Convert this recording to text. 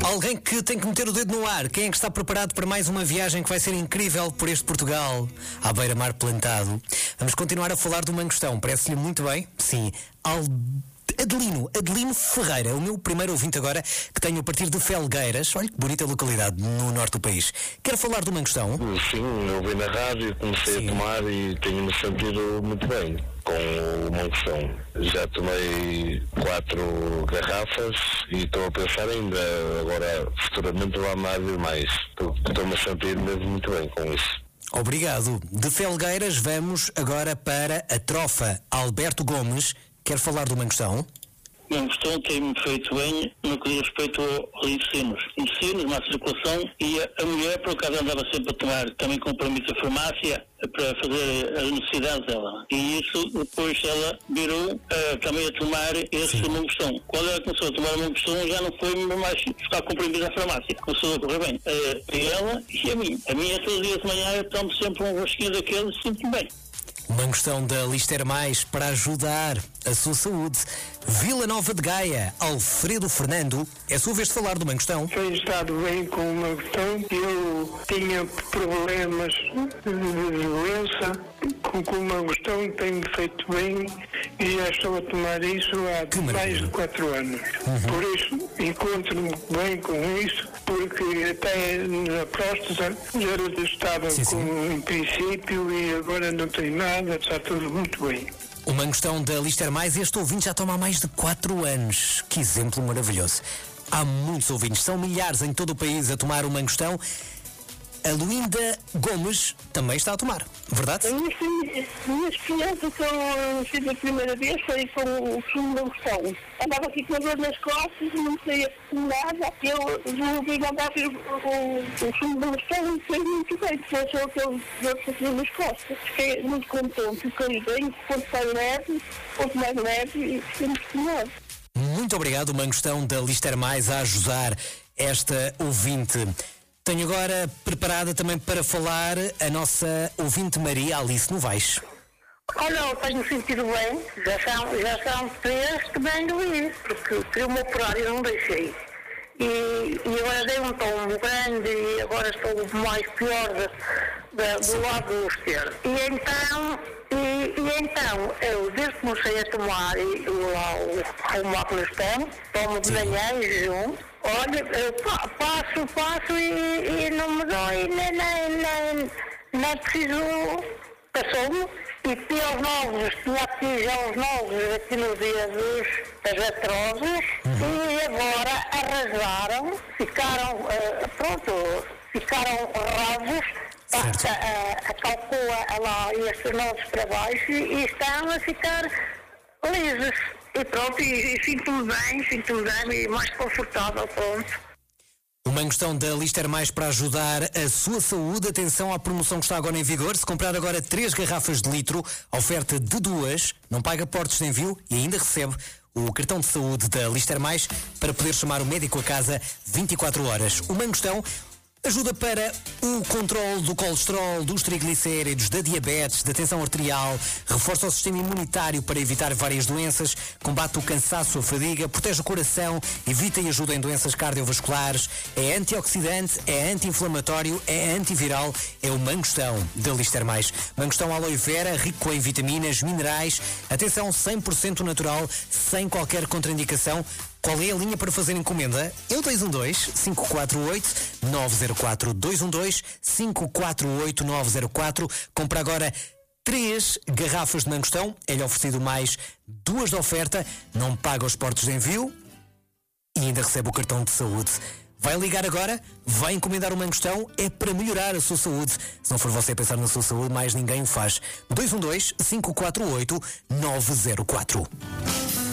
Alguém que tem que meter o dedo no ar. Quem é que está preparado para mais uma viagem que vai ser incrível por este Portugal, à beira-mar plantado? Vamos continuar a falar do mangostão. Parece-lhe muito bem? Sim. Adelino Ferreira, o meu primeiro ouvinte agora, que tenho a partir de Felgueiras. Olha que bonita localidade no norte do país. Quer falar do mangostão? Sim, eu ouvi na rádio, comecei a tomar e tenho-me sentido muito bem com o mangostão. Já tomei 4 garrafas e estou a pensar ainda, agora futuramente lá mais. Estou-me a sentir mesmo muito bem com isso. Obrigado. De Felgueiras vamos agora para a Trofa. Alberto Gomes quer falar do mangostão? O mangostão tem-me feito bem no que diz respeito ao ensinos, má circulação, e a mulher, por acaso, andava sempre a tomar também compromisso a farmácia para fazer as necessidades dela. E isso, depois ela virou também a tomar esse mangostão. Quando ela começou a tomar o mangostão, já não foi mais ficar comprimido à farmácia. Começou a correr bem. A ela e a mim. A minha, todos os dias de manhã, eu tomo sempre um rosquinho daqueles e sinto bem. O mangostão da Lister Mais para ajudar a sua saúde. Vila Nova de Gaia, Alfredo Fernando, é a sua vez de falar do mangostão. Tenho estado bem com o mangostão. Eu tinha problemas de doença. Com o mangostão tem-me feito bem e já estou a tomar isso há mais de 4 anos. Por isso, encontro-me bem com isso, porque até na próstata já estava com um princípio e agora não tem nada, está tudo muito bem. O mangostão da Lister Mais, este ouvinte já toma há mais de 4 anos. Que exemplo maravilhoso. Há muitos ouvintes, são milhares em todo o país a tomar o mangostão. A Luínda Gomes também está a tomar, verdade? Minhas crianças fiz a primeira vez, foi com o sumo de mangostão. Andava aqui com a dor nas costas, não sei nada. Eu resolvi andar com o sumo de mangostão e foi muito bem, porque achou que eu dor nas costas. Fiquei muito contente, fiquei bem, quanto mais leve e fiquei muito melhor. Muito obrigado, o mangostão da Lister Mais, a ajudar esta ouvinte. Tenho agora preparada também para falar a nossa ouvinte Maria Alice Novaes. Olha, eu tenho sentido bem, já são 3 que venho isso, porque queria-me operar e não deixei. E agora dei um tombo grande e agora estou mais pior do lado esquerdo. E então, eu desde que comecei a tomar o mangostão, tomo de manhã em jejum. Olha, eu passo e não me dói, nem preciso, passou-me, e tinha aqui já os novos aqui nos dedos, as artroses, e agora arrasaram, ficaram rasos, calcula lá estes novos para baixo e estão a ficar lisos. E pronto, e sinto-me bem e mais confortável, pronto. O mangostão da Lister Mais para ajudar a sua saúde. Atenção à promoção que está agora em vigor. Se comprar agora 3 garrafas de litro, oferta de 2, não paga portos de envio e ainda recebe o cartão de saúde da Lister Mais para poder chamar o médico a casa 24 horas. O mangostão ajuda para o controle do colesterol, dos triglicéridos, da diabetes, da tensão arterial, reforça o sistema imunitário para evitar várias doenças, combate o cansaço, a fadiga, protege o coração, evita e ajuda em doenças cardiovasculares, é antioxidante, é anti-inflamatório, é antiviral, é o mangostão da Lister Mais. Mangostão aloe vera, rico em vitaminas, minerais, atenção 100% natural, sem qualquer contraindicação. Qual é a linha para fazer encomenda? É o 212-548-904. 212-548-904. Compra agora 3 garrafas de mangostão. É-lhe oferecido mais 2 de oferta. Não paga os portos de envio e ainda recebe o cartão de saúde. Vai ligar agora, vai encomendar o mangostão, é para melhorar a sua saúde. Se não for você pensar na sua saúde, mais ninguém o faz. 212-548-904.